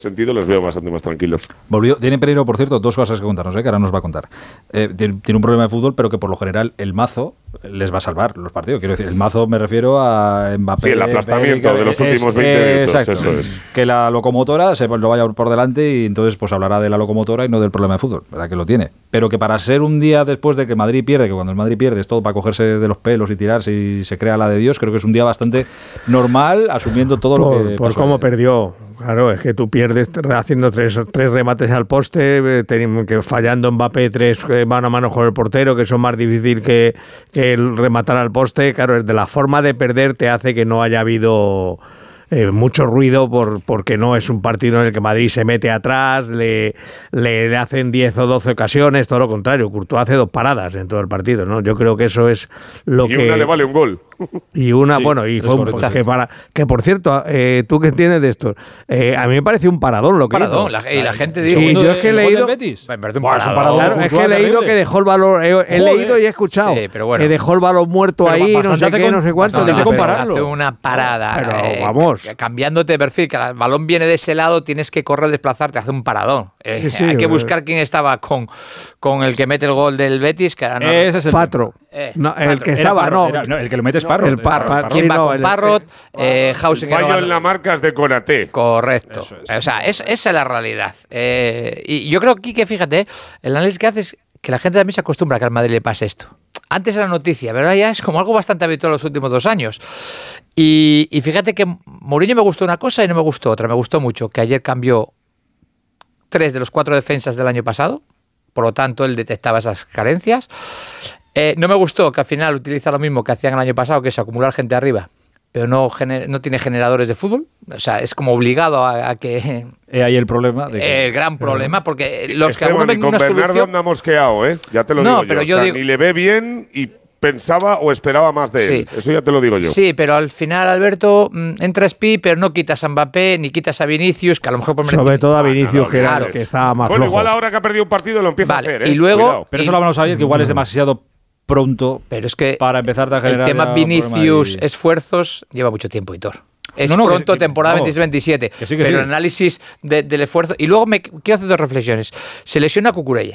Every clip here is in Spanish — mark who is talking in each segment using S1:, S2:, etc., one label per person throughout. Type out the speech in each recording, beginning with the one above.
S1: sentido les veo bastante más tranquilos.
S2: Tiene Pereiro, por cierto, dos cosas que contarnos, que ahora nos va a contar. Tiene un problema de fútbol, pero que por lo general el mazo les va a salvar los partidos. Quiero decir, el mazo me refiero a Mbappé.
S1: Sí, el aplastamiento de los últimos 20 minutos.
S2: Exacto.
S1: Eso es.
S2: Que la locomotora se lo vaya por delante y entonces pues hablará de la locomotora y no del problema de fútbol, ¿verdad? Que lo tiene. Pero que para ser un día después de que Madrid pierde, que cuando el Madrid pierde es todo para cogerse de los pelos y tirarse y se crea la de Dios, creo que es un día bastante normal, asumiendo todo lo que
S3: por cómo perdió. Claro, es que tú pierdes haciendo tres remates al poste, que fallando Mbappé 3 mano a mano con el portero, que son más difícil que el rematar al poste. Claro, de la forma de perder te hace que no haya habido mucho ruido porque no es un partido en el que Madrid se mete atrás, le hacen 10 o 12 ocasiones, todo lo contrario. Courtois hace 2 paradas en todo el partido, ¿no? Yo creo que eso es lo que...
S1: Y una le vale un gol.
S3: Y una, sí, bueno, y fue un que por cierto, tú que entiendes de esto, a mí me pareció un paradón lo que hizo.
S4: Y la gente dijo,
S3: sí, yo es que he leído, claro, es que he leído que dejó el balón, he leído y he escuchado que dejó el balón muerto ahí, no sé qué, no sé cuánto,
S4: de compararlo. Hace una parada,
S3: pero vamos,
S4: cambiándote de perfil, que el balón viene de ese lado, tienes que correr, desplazarte, hace un paradón. Hay que buscar quién estaba con el que mete el gol del Betis, que
S3: ese es el Patro. No, el que estaba,
S2: el que lo mete es Parrot.
S3: El Parrot.
S4: ¿Quién va con Parrot?
S1: Hausen. Fallo en la marca es de Konaté.
S4: Correcto. O sea, esa es la realidad. Y yo creo que fíjate, el análisis que haces, que la gente también se acostumbra a que al Madrid le pase esto. Antes era noticia, pero ahora ya es como algo bastante habitual los últimos 2 años. Y fíjate que Mourinho me gustó una cosa y no me gustó otra. Me gustó mucho que ayer cambió 3 de los 4 defensas del año pasado. Por lo tanto, él detectaba esas carencias. No me gustó que al final utiliza lo mismo que hacían el año pasado, que es acumular gente arriba, pero no tiene generadores de fútbol. O sea, es como obligado a que...
S2: ahí el problema.
S4: El gran problema, porque los que
S1: algunos ven con una Bernardo solución... anda mosqueado, ya te lo digo
S4: pero
S1: yo. O sea, ni le ve bien y pensaba o esperaba más de él. Eso ya te lo digo yo.
S4: Sí, pero al final, Alberto, entra Spi, pero no quitas a Mbappé ni quitas a Vinicius, que a lo mejor por
S3: sobre todo a Vinicius, que estaba más flojo.
S1: Igual ahora que ha perdido un partido lo empieza a hacer.
S4: Y luego,
S1: cuidado.
S2: Pero eso lo hablamos ayer, que igual es demasiado pronto,
S4: pero es que
S2: para empezar a generar
S4: el tema Vinicius, esfuerzos, lleva mucho tiempo, Hitor. Es pronto, temporada 26-27, pero el análisis del esfuerzo. Y luego quiero hacer 2 reflexiones. Se lesiona Cucurella.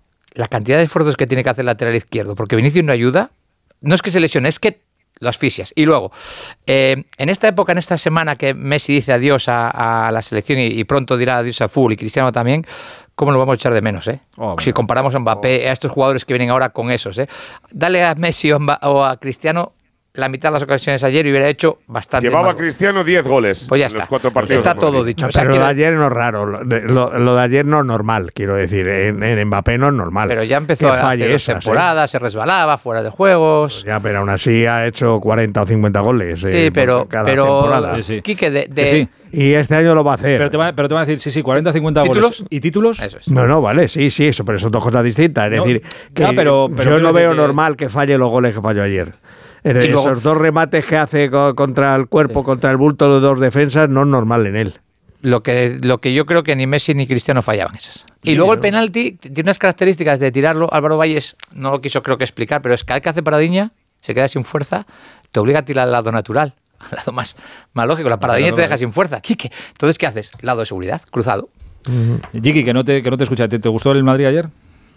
S4: La cantidad de esfuerzos que tiene que hacer el lateral izquierdo, porque Vinicius no ayuda. No es que se lesione, es que lo asfixias. Y luego, en esta época, en esta semana que Messi dice adiós a la selección y pronto dirá adiós a fútbol, y Cristiano también, ¿cómo lo vamos a echar de menos? Si comparamos a Mbappé, a estos jugadores que vienen ahora con esos. Dale a Messi o a Cristiano la mitad de las ocasiones ayer y hubiera hecho bastante.
S1: Llevaba
S4: más.
S1: Cristiano 10 goles.
S4: Pues ya
S1: en
S4: está.
S1: Los 4 partidos.
S4: Está todo dicho.
S3: No, pero lo de ayer no es raro. Lo de ayer no es normal, quiero decir. En Mbappé no es normal.
S4: Pero ya empezó hace 2 temporadas, se resbalaba, fuera de juegos.
S3: Pues ya, pero aún así ha hecho 40 o 50 goles.
S4: Sí, pero
S3: temporada.
S4: Quique,
S3: y este año lo va a hacer.
S2: Pero te va a decir, sí, 40, 50
S4: ¿títulos?
S2: goles. ¿Y títulos?
S4: Eso es.
S3: No, vale, sí, eso, pero son 2 cosas distintas. Es decir, que
S2: pero
S3: yo no veo normal que falle los goles que falló ayer. Esos 2 remates que hace contra el cuerpo, contra el bulto de 2 defensas, no es normal en él.
S4: Lo que yo creo que ni Messi ni Cristiano fallaban esas. Y luego el penalti tiene unas características de tirarlo. Álvaro Valles no lo quiso, creo que explicar, pero es que cada vez que hace paradiña, se queda sin fuerza, te obliga a tirar al lado natural, al lado más lógico. La paradiña te deja sin fuerza. Quique, entonces, ¿qué haces? Lado de seguridad, cruzado.
S2: Jiki, que no te escucha. ¿Te gustó el Madrid ayer?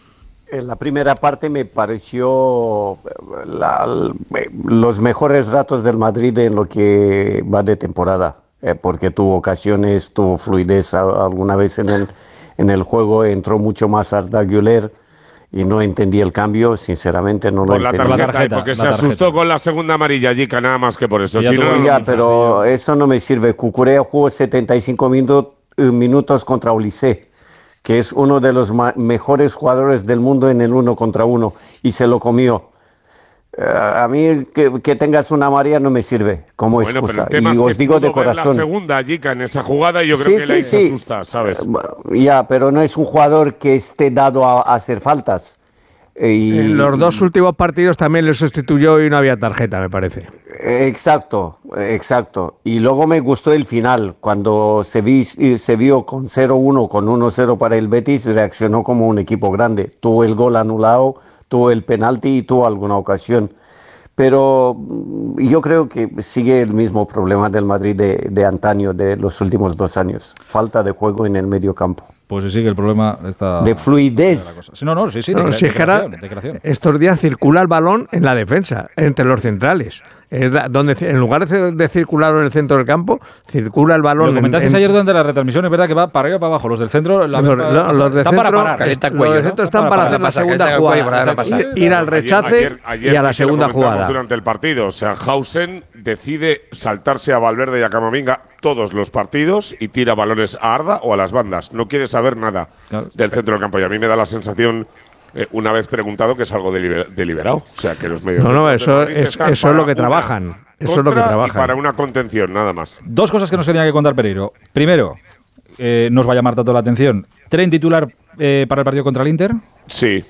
S5: En la primera parte me pareció los mejores ratos del Madrid en lo que va de temporada, porque tuvo ocasiones, tuvo fluidez alguna vez en el juego, entró mucho más Arda Güler y no entendí el cambio, sinceramente no lo entendí.
S1: Por la tarjeta, porque se asustó con la segunda amarilla, Jica, nada más que por eso.
S5: Pero eso no me sirve. Cucurella jugó 75 minutos contra Olise, que es uno de los mejores jugadores del mundo en el 1 contra 1, y se lo comió. A mí que tengas una amarilla no me sirve como excusa. Y os digo de corazón.
S1: La segunda, Jica, en esa jugada, yo creo que la asusta, ¿sabes?
S5: Ya, pero no es un jugador que esté dado a hacer faltas.
S3: En los 2 últimos partidos también lo sustituyó y no había tarjeta, me parece.
S5: Exacto. Y luego me gustó el final, cuando se vio con 0-1, con 1-0 para el Betis, reaccionó como un equipo grande. Tuvo el gol anulado, tuvo el penalti y tuvo alguna ocasión. Pero yo creo que sigue el mismo problema del Madrid de antaño, de los últimos 2 años. Falta de juego en el medio campo.
S2: Pues sí, sigue el problema está
S5: de fluidez.
S2: Sí, no, sí.
S3: Si es que ahora, estos días circula el balón en la defensa, entre los centrales. Donde en lugar de circular en el centro del campo, circula el balón.
S2: Lo comentasteis ayer durante la retransmisión, es verdad que va para arriba y para abajo. Los del centro,
S3: los de
S2: están para parar.
S3: Los de centro están para hacer la segunda jugada. Ir al rechace y a la segunda jugada.
S1: Durante el partido, Sandhausen decide saltarse a Valverde y a Camavinga todos los partidos y tira balones a Arda o a las bandas. No quiere saber nada del centro del campo. Y a mí me da la sensación, una vez preguntado, que es algo deliberado. O sea, que los medios...
S3: eso es lo que trabajan. Eso es lo que trabajan.
S1: Y para una contención, nada más.
S2: 2 cosas que nos tenía que contar Pereiro. Primero, nos va a llamar tanto la atención. ¿Tren titular para el partido contra el Inter?
S1: Sí,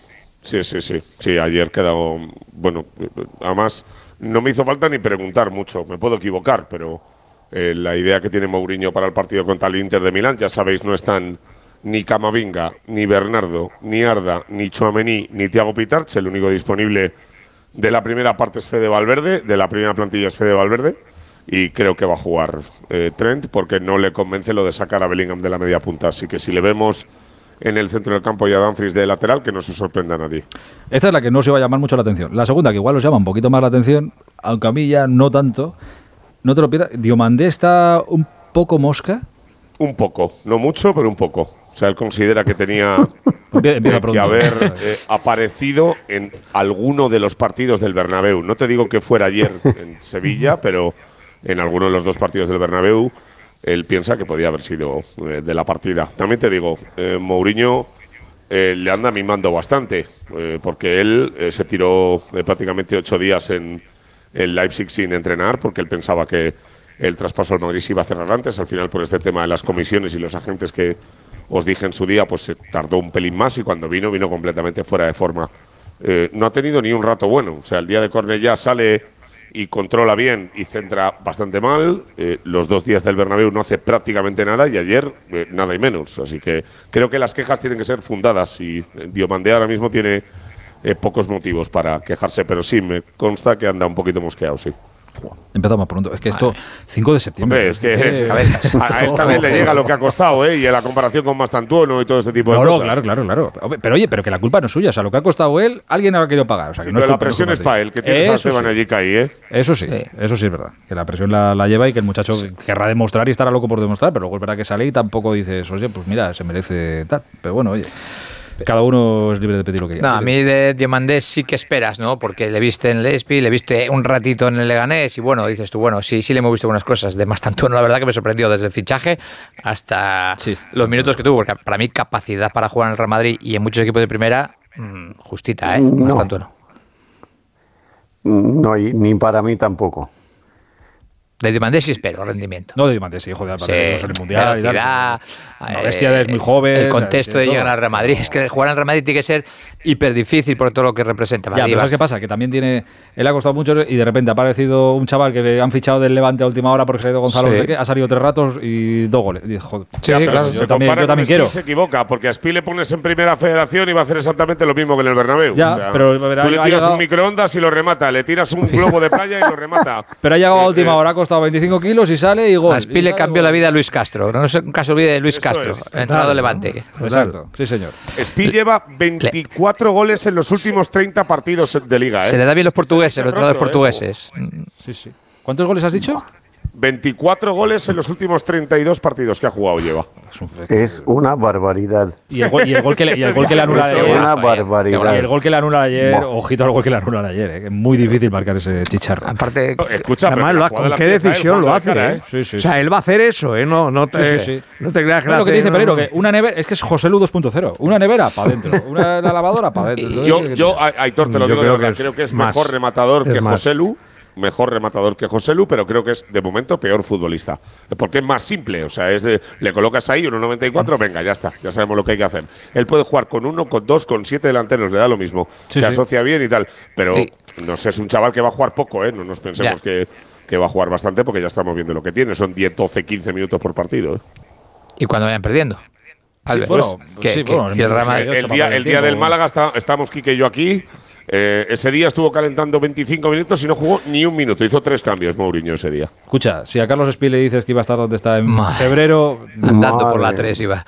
S1: ayer quedó... Bueno, además, no me hizo falta ni preguntar mucho. Me puedo equivocar, pero la idea que tiene Mourinho para el partido contra el Inter de Milán, ya sabéis, no están ni Camavinga, ni Bernardo, ni Arda, ni Tchouaméni, ni Thiago Pitarch. El único disponible de la primera parte es Fede Valverde, de la primera plantilla es Fede Valverde, y creo que va a jugar Trent, porque no le convence lo de sacar a Bellingham de la media punta. Así que si le vemos en el centro del campo y a Dumfries de lateral, que no se sorprenda a nadie.
S2: Esta es la que no se va a llamar mucho la atención. La segunda, que igual os llama un poquito más la atención, aunque a mí ya no tanto, no te lo pierdas. Diomandé está un poco mosca.
S1: Un poco, no mucho, pero un poco. O sea, él considera que tenía que haber aparecido en alguno de los partidos del Bernabéu. No te digo que fuera ayer en Sevilla, pero en alguno de los 2 partidos del Bernabéu él piensa que podía haber sido de la partida. También te digo, Mourinho le anda mimando bastante, porque él se tiró prácticamente 8 días en Leipzig sin entrenar, porque él pensaba que el traspaso al Madrid se iba a cerrar antes. Al final, por este tema de las comisiones y los agentes que os dije en su día, pues se tardó un pelín más, y cuando vino completamente fuera de forma. No ha tenido ni un rato bueno. O sea, el día de Cornellá sale y controla bien y centra bastante mal. Los 2 días del Bernabéu no hace prácticamente nada, y ayer nada y menos. Así que creo que las quejas tienen que ser fundadas, y Diomandé ahora mismo tiene pocos motivos para quejarse, pero sí me consta que anda un poquito mosqueado, sí.
S2: Empezamos pronto. Es que esto, 5 de septiembre.
S1: Hombre, a esta vez le llega lo que ha costado, y en la comparación con Mastantuono y todo este tipo de cosas.
S2: Claro. Pero oye, pero que la culpa no es suya. O sea, lo que ha costado él, alguien ha querido pagar. O sea, que no
S1: pero la presión es para él, que tienes a Esteban allí ahí,
S2: Eso sí es verdad. Que la presión la lleva, y que el muchacho querrá demostrar y estará loco por demostrar, pero luego es verdad que sale y tampoco dices, oye, pues mira, se merece tal. Pero bueno, oye, cada uno es libre de pedir lo que quiera.
S4: No, a mí de Diomandé sí que esperas, ¿no? Porque le viste en Lespi, le viste un ratito en el Leganés, y bueno, dices tú, bueno, sí le hemos visto algunas cosas. De Mastantuono, la verdad que me sorprendió desde el fichaje hasta los minutos que tuvo, porque para mí capacidad para jugar en el Real Madrid y en muchos equipos de primera, justita, Mastantuono.
S5: No, y ni para mí tampoco.
S4: De Diomandé sí espero rendimiento.
S2: No, de Diomandé sí, joder, para el Mundial.
S4: Velocidad,
S2: la bestia es muy joven.
S4: El contexto de llegar al Real Madrid. Es que jugar al Real Madrid tiene que ser hiper difícil por todo lo que representa.
S2: Ya, pero ¿sabes qué pasa? Que también él ha costado mucho, y de repente ha aparecido un chaval que han fichado del Levante a última hora porque se ha ido Gonzalo, ha salido 3 ratos y 2 goles. Y, joder,
S1: claro.
S2: Yo también quiero.
S1: Se equivoca, porque a Spi le pones en primera federación y va a hacer exactamente lo mismo que en el Bernabéu.
S2: Ya,
S1: o sea,
S2: pero
S1: tú le tiras un microondas y lo remata, le tiras un globo de playa y lo remata.
S2: Pero ha llegado a última hora, ha costado 25 kilos y sale y gol.
S4: A Spi le cambió la vida a Luis Castro. No nunca se olvide de Luis Castro, entrenador de Levante.
S2: Exacto, sí señor.
S1: Spi lleva 24 goles en los últimos 30 partidos de Liga.
S4: Se le da bien los portugueses, los entrenadores portugueses.
S2: Sí. ¿Cuántos goles has dicho?
S1: 24 goles en los últimos 32 partidos que ha jugado lleva.
S5: Es una barbaridad.
S2: Y el gol que le anula ayer.
S5: Es una barbaridad.
S2: Y el gol que le anula ayer, ojito al gol que le anula ayer. Es muy difícil marcar ese chicharro.
S4: Aparte,
S1: escucha,
S3: además, ¿con qué decisión lo hace?
S2: Sí.
S3: O sea, él va a hacer eso, no te creas que
S2: lo que te dice Pereiro, que una nevera, es que es José Lu 2.0 una nevera para adentro, una lavadora para adentro.
S1: Yo Aitor, te lo digo de verdad, creo que es mejor rematador que José Lu. Mejor rematador que José Lu, pero creo que es de momento peor futbolista. Porque es más simple, o sea, le colocas ahí 1,94, venga, ya está, ya sabemos lo que hay que hacer. Él puede jugar con 1, con 2, con 7 delanteros, le da lo mismo. Se asocia bien y tal, pero no sé, es un chaval que va a jugar poco, no nos pensemos que va a jugar bastante, porque ya estamos viendo lo que tiene, son 10, 12, 15 minutos por partido.
S4: Y cuando vayan perdiendo.
S1: El día del Málaga estábamos Quique y yo aquí. Ese día estuvo calentando 25 minutos y no jugó ni un minuto. Hizo 3 cambios Mourinho ese día.
S2: Escucha, si a Carlos Espí le dices que iba a estar donde está en febrero…
S4: Andando por la 3 iba.